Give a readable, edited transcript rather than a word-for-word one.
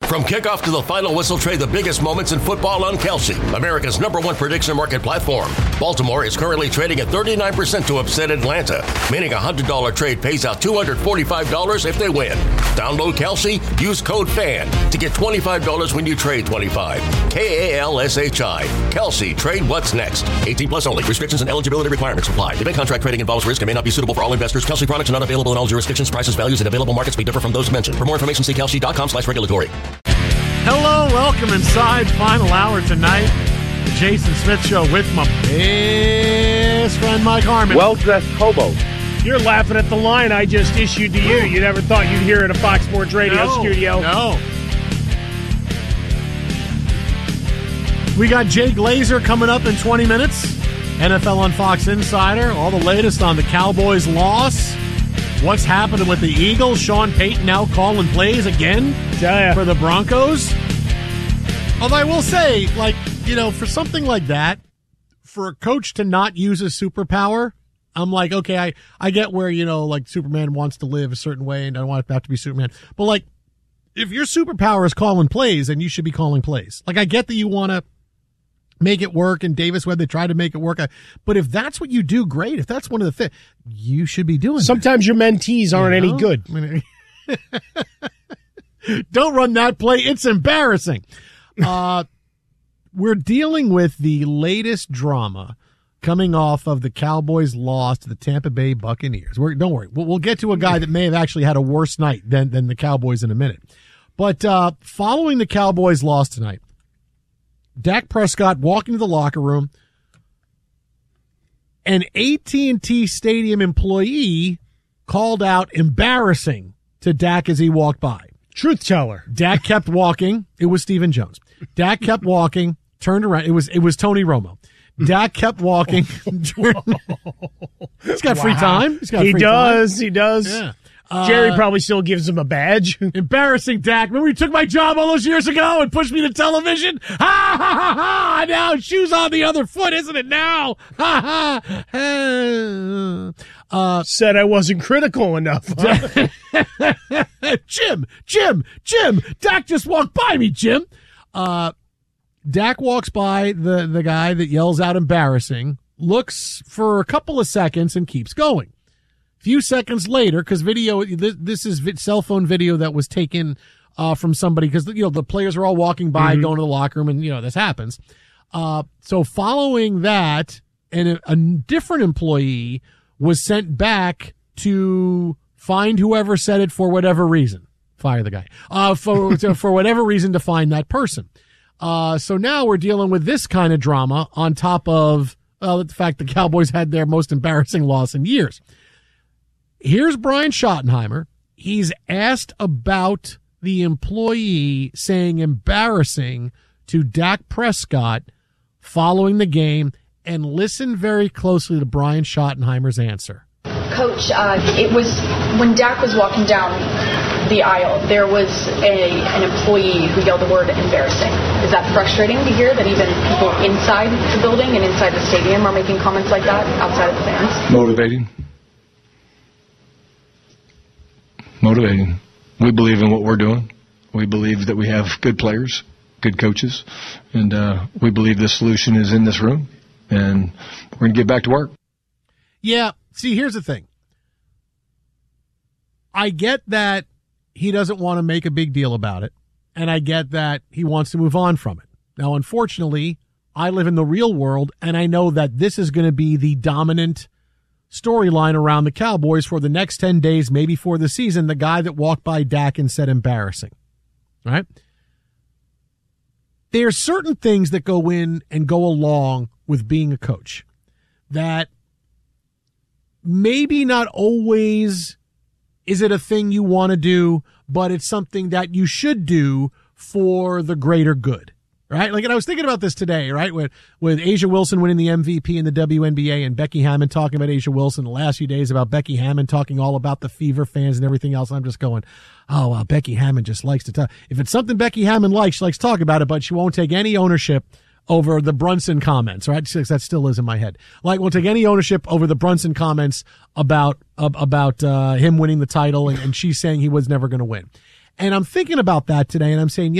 From kickoff to the final whistle, trade the biggest moments in football on Kalshi, America's #1 prediction market platform. Baltimore is currently trading at 39% to upset Atlanta, meaning a $100 trade pays out $245 if they win. Download Kalshi, use code FAN to get $25 when you trade 25. KALSHI. Kalshi, trade what's next. 18 plus only. Restrictions and eligibility requirements apply. Event contract trading involves risk and may not be suitable for all investors. Kalshi products are not available in all jurisdictions. Prices, values, and available markets may differ from those mentioned. For more information, see kalshi.com/regulatory. Hello, welcome inside. Final hour tonight. The Jason Smith Show with my best friend Mike Harmon. Well-dressed hobo. You're laughing at the line I just issued to you. You never thought you'd hear it at a Fox Sports Radio studio. No. We got Jay Glazer coming up in 20 minutes. NFL on Fox Insider. All the latest on the Cowboys' loss. What's happening with the Eagles? Sean Payton now calling plays again for the Broncos. Although I will say, for something like that, for a coach to not use a superpower, I'm like, okay, I get where, Superman wants to live a certain way and I don't want it to have to be Superman. But, if your superpower is calling plays, then you should be calling plays. I get that you want to make it work, and Davis Webb, they tried to make it work. But if that's what you do, great. If that's one of the things, you should be doing Sometimes your mentees aren't any good. Don't run that play. It's embarrassing. We're dealing with the latest drama coming off of the Cowboys' loss to the Tampa Bay Buccaneers. Don't worry. We'll get to a guy that may have actually had a worse night than the Cowboys in a minute. But following the Cowboys' loss tonight, Dak Prescott walking to the locker room, an AT&T Stadium employee called out embarrassing to Dak as he walked by. Truth teller. Dak kept walking. It was Stephen Jones. Dak kept walking, turned around. It was Tony Romo. Dak kept walking. He's got free time. He does. Yeah. Jerry probably still gives him a badge. Embarrassing, Dak. Remember you took my job all those years ago and pushed me to television? Ha, ha, ha, ha. Now shoes on the other foot, isn't it now? Ha, ha. Said I wasn't critical enough. Huh? Jim. Dak just walked by me, Jim. Dak walks by the guy that yells out embarrassing, looks for a couple of seconds and keeps going. Few seconds later, because video, this is cell phone video that was taken from somebody, because the players are all walking by, going to the locker room, and this happens. So following that, and a different employee was sent back to find whoever said it for whatever reason. Fire the guy. For whatever reason to find that person. So now we're dealing with this kind of drama on top of the fact the Cowboys had their most embarrassing loss in years. Here's Brian Schottenheimer. He's asked about the employee saying embarrassing to Dak Prescott following the game, and listen very closely to Brian Schottenheimer's answer. Coach, it was when Dak was walking down the aisle, there was an employee who yelled the word embarrassing. Is that frustrating to hear that even people inside the building and inside the stadium are making comments like that outside of the fans? Motivating. We believe in what we're doing. We believe that we have good players, good coaches, and we believe the solution is in this room, and we're going to get back to work. Yeah, see, here's the thing. I get that he doesn't want to make a big deal about it, and I get that he wants to move on from it. Now, unfortunately, I live in the real world, and I know that this is going to be the dominant storyline around the Cowboys for the next 10 days, maybe for the season, the guy that walked by Dak and said embarrassing. All right? There are certain things that go in and go along with being a coach that maybe not always is it a thing you want to do, but it's something that you should do for the greater good. Right? And I was thinking about this today, right? With Asia Wilson winning the MVP in the WNBA and Becky Hammond talking about Asia Wilson the last few days about Becky Hammond talking all about the Fever fans and everything else. I'm just going, oh, wow, Becky Hammond just likes to talk. If it's something Becky Hammond likes, she likes to talk about it, but she won't take any ownership over the Brunson comments, right? That still is in my head. Won't take any ownership over the Brunson comments about him winning the title and she's saying he was never going to win. And I'm thinking about that today and I'm saying,